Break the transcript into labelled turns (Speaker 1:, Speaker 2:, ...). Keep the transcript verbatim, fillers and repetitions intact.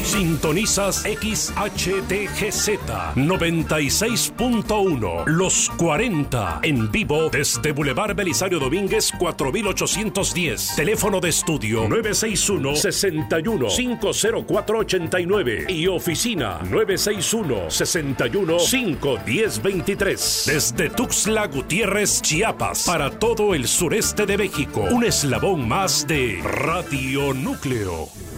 Speaker 1: Sintonizas X H D G Z noventa y seis punto uno, Los cuarenta, en vivo desde Boulevard Belisario Domínguez cuatro mil ochocientos diez. Teléfono de estudio nueve seis uno, seis uno, cinco cero cuatro ocho nueve y oficina nueve seis uno, seis uno, cinco uno cero dos tres. Desde Tuxtla Gutiérrez, Chiapas, para todo el sureste de México, un eslabón más de Radio Núcleo.